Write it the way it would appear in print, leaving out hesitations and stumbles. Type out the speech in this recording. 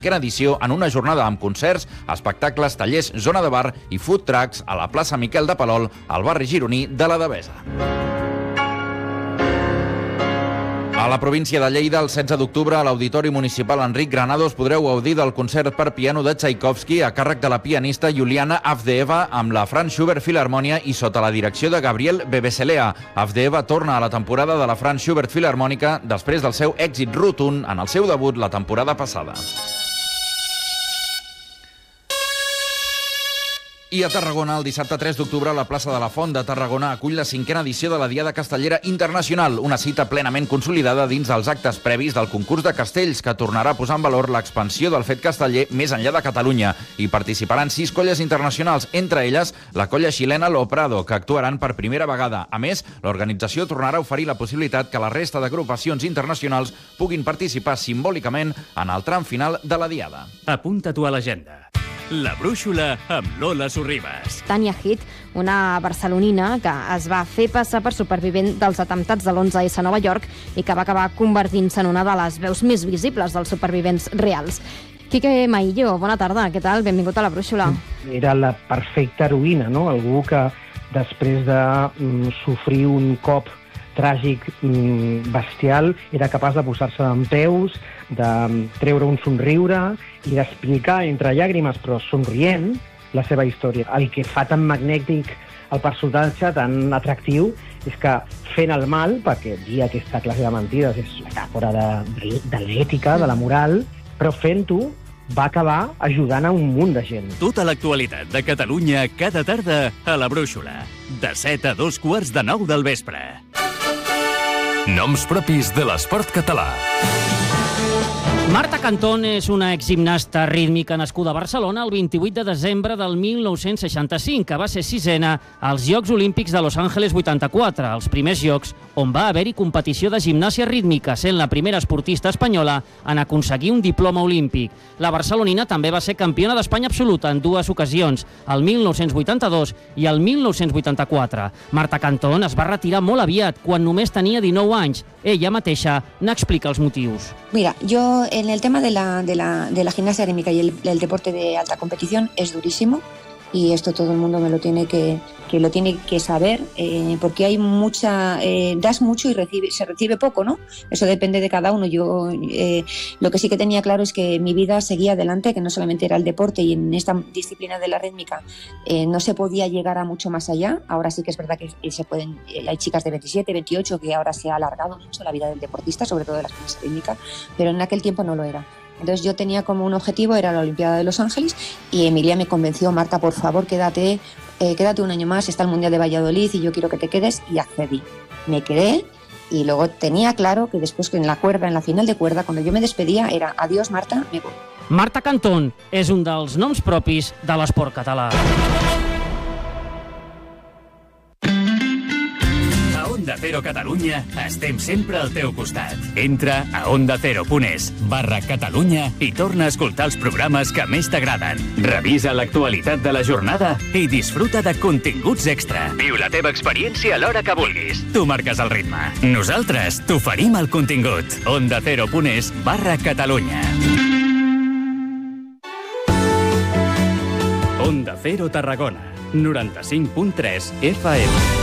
edició en una jornada amb concerts, espectacles, tallers, zona de bar i food trucks a la plaça Miquel de Palol, al barri gironí de la Devesa. A la província de Lleida, el 16 d'octubre, a l'Auditori Municipal Enric Granados podreu gaudir del concert per piano de Tchaikovsky a càrrec de la pianista Juliana Avdeeva amb la Franz Schubert Filharmonia i sota la direcció de Gabriel Bebeselea. Avdeeva torna a la temporada de la Franz Schubert Filharmònica després del seu èxit rotund en el seu debut la temporada passada. I a Tarragona, el dissabte 3 d'octubre, la plaça de la Font de Tarragona acull la 5a edició de la Diada Castellera Internacional, una cita plenament consolidada dins dels actes previs del concurs de castells que tornarà a posar en valor l'expansió del fet casteller més enllà de Catalunya. Hi participaran 6 colles internacionals, entre elles la colla xilena Lo Prado, que actuaran per primera vegada. A més, l'organització tornarà a oferir la possibilitat que la resta d'agrupacions internacionals puguin participar simbòlicament en el tram final de la Diada. Apunta-t'ho a l'agenda. La Brúixola amb Lola Sorribas. Tania Hit, una barcelonina que es va fer passar per supervivent dels atemptats de l'11S a Nova York i que va acabar convertint-se en una de les veus més visibles dels supervivents reals. Quique Maillo, bona tarda, què tal? Benvingut a La Brúixola. Era la perfecta heroïna, no? Algú que després de sofrir un cop tràgic, bestial, era capaç de posar-se dempeus, de treure un somriure i d'explicar entre llàgrimes, però somrient, la seva història. El que fa tan magnètic el personatge, tan atractiu, és que fent el mal, perquè dir aquesta classe de mentides és metàfora de l'ètica, de la moral, però fent-ho va acabar ajudant a un munt de gent. Tota l'actualitat de Catalunya cada tarda a La Brúixola, de 7 a 2:15 del vespre. Noms propis de l'esport català. Marta Cantón és una exgimnasta rítmica nascuda a Barcelona el 28 de desembre del 1965, que va ser sisena als Jocs Olímpics de Los Angeles 84, els primers jocs on va haver-hi competició de gimnàsia rítmica, sent la primera esportista espanyola en aconseguir un diploma olímpic. La barcelonina també va ser campiona d'Espanya absoluta en 2 ocasions, el 1982 i el 1984. Marta Cantón es va retirar molt aviat, quan només tenia 19 anys. Ella mateixa n'explica els motius. Mira, yo en el tema de la gimnasia rítmica y el deporte de alta competición es durísimo, y esto todo el mundo me lo tiene que saber, porque hay mucha, das mucho y se recibe poco, ¿no? Eso depende de cada uno. Yo lo que sí que tenía claro es que mi vida seguía adelante, que no solamente era el deporte, y en esta disciplina de la rítmica no se podía llegar a mucho más allá. Ahora sí que es verdad que hay chicas de 27, 28, que ahora se ha alargado mucho la vida del deportista, sobre todo de la gimnasia rítmica, pero en aquel tiempo no lo era. Entonces yo tenía como un objetivo, era la Olimpiada de Los Ángeles, y Emilia me convenció: Marta, por favor, quédate un año más, está el Mundial de Valladolid y yo quiero que te quedes, y accedí. Me quedé, y luego tenía claro que después en la final de cuerda, cuando yo me despedía, era adiós, Marta, me voy. Marta Cantón és un dels noms propis de l'esport català. Onda Cero Catalunya, estem sempre al teu costat. Entra a ondacero.es/Catalunya i torna a escoltar els programes que més t'agraden. Revisa l'actualitat de la jornada i disfruta de continguts extra. Viu la teva experiència a l'hora que vulguis. Tu marques el ritme. Nosaltres t'oferim el contingut. ondacero.es/Catalunya. Onda Cero Tarragona, 95.3 FM.